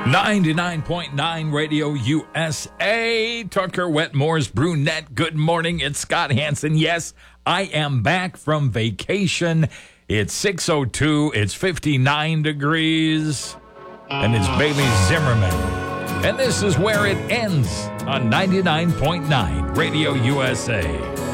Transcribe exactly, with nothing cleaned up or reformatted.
ninety-nine point nine Radio U S A. Tucker Wetmore's Brunette. Good morning. It's Scott Hansen. Yes, I am back from vacation. It's six oh two. It's fifty-nine degrees. And it's Bailey Zimmerman. And this is where it ends on ninety-nine point nine Radio U S A.